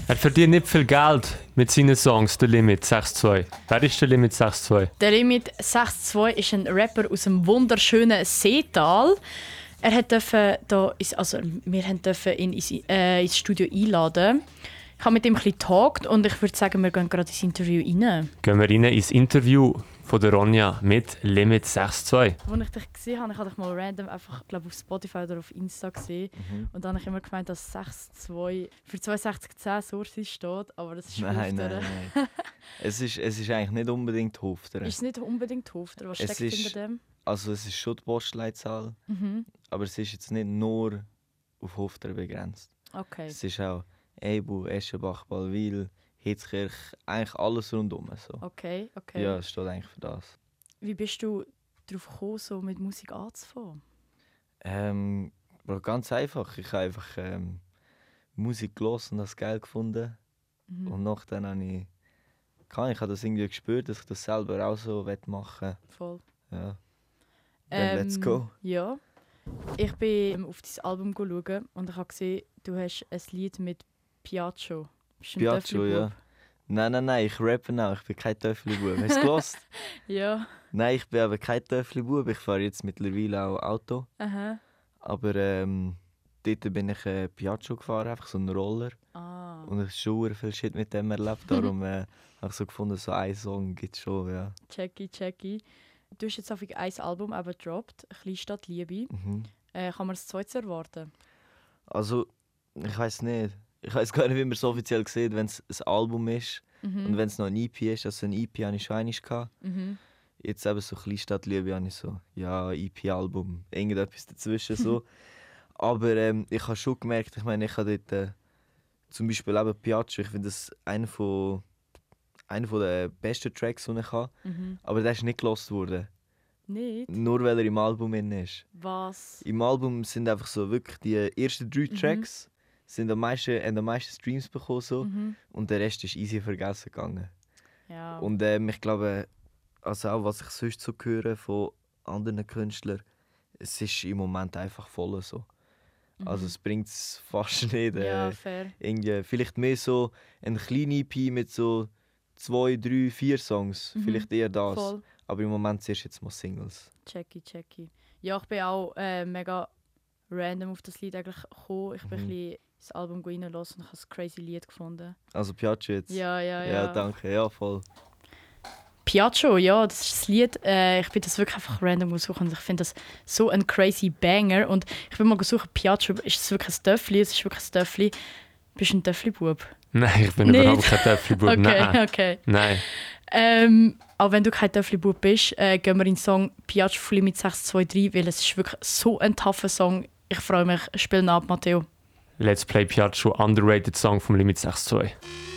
Er verdient nicht viel Geld mit seinen Songs, der Limit 6'2". Wer ist der Limit 6'2"? Der Limit 6'2 ist ein Rapper aus dem wunderschönen Seetal. Wir durften ihn ins Studio einladen. Ich habe mit ihm ein bisschen getalkt und ich würde sagen, wir gehen gerade ins Interview rein. Gehen wir rein ins Interview von der Ronja mit Limit 6'2". Als ich dich gesehen habe, ich habe dich mal random einfach, glaube auf Spotify oder auf Insta gesehen. Und dann habe ich immer gemeint, dass 6'2 für 6210 Sources steht, aber das ist Nein. Es ist eigentlich nicht unbedingt Hofter. Ist es nicht unbedingt Hofter? Was steckt hinter dem? Also es ist schon die Postleitzahl, aber es ist jetzt nicht nur auf Hofter begrenzt. Okay. Es ist auch Eibu, Eschenbach, Ballwil, Hitzkirch, eigentlich alles rundum. So. Okay. Ja, es steht eigentlich für das. Wie bist du darauf gekommen, so mit Musik anzufangen? Ganz einfach. Ich habe einfach Musik gehört und das geil gefunden. Und nachdem habe ich habe das irgendwie gespürt, dass ich das selber auch so machen will. Voll. Ja. Dann let's go. Ja. Ich bin auf dein Album schauen und ich habe gesehen, du hast ein Lied mit Piaggio. Bist du ein Piaggio, Töffli-Bub? ja. Nein, ich rappe auch. Ich bin kein Töffli-Bub. Hast du gehört? Ja. Nein, ich bin aber kein Töffli-Bub. Ich fahre jetzt mittlerweile auch Auto. Aha. Aber dort bin ich Piaggio gefahren, einfach so einen Roller. Ah. Und ich habe schon viel Shit mit dem erlebt. Darum habe ich so gefunden, so einen Song gibt es schon, ja. Checky. Du hast jetzt auf ein Album eben gedroppt, «Kleinstadt Liebe». Kann man das zweite erwarten? Also, ich weiß nicht. Ich weiß gar nicht, wie man es offiziell sieht, wenn es ein Album ist. Und wenn es noch ein EP ist. Also ein EP hatte ich schon einmal gehabt. Jetzt eben so «Kleinstadt Liebe» habe ich so, ja, EP-Album, irgendetwas dazwischen so. Aber ich habe schon gemerkt, ich meine, ich habe dort zum Beispiel eben Piaggio, ich finde das einer der besten Tracks, die ich habe. Aber der ist nicht gelost worden. Nicht? Nur weil er im Album drin ist. Was? Im Album sind einfach so wirklich die ersten 3 Tracks haben am meisten Streams bekommen. So. Und der Rest ist easy vergessen gegangen. Ja. Und ich glaube, also auch was ich sonst so höre von anderen Künstlern, es ist im Moment einfach voll so. Also es bringt es fast nicht. Ja, fair. Irgendwie, vielleicht mehr so ein kleiner EP mit so 2, 3, 4 Songs. Vielleicht eher das. Voll. Aber im Moment zuerst jetzt mal Singles. Checky. Ja, ich bin auch mega random auf das Lied eigentlich gekommen. Ich bin ein bisschen ins Album reinlassen und ich habe ein crazy Lied gefunden. Also Piaggio jetzt? Ja. Ja, danke. Ja, voll. Piaggio, ja, das ist das Lied. Ich bin das wirklich einfach random gesucht und ich finde das so ein crazy Banger. Und ich bin mal gesucht, Piaggio, ist es wirklich ein Töffli? Es ist wirklich ein Töffli. Bist du ein Töffli-Bub? Nein, ich bin Nicht? überhaupt kein Töffli-Bub. Okay. Nein. Auch wenn du kein Töffli-Bub bist, gehen wir in den Song «Piaggio Limit 623», weil es ist wirklich so ein tougher Song. Ich freue mich. Spiel ihn ab, Matteo. Let's play Piaggio, underrated Song vom Limit 6'2".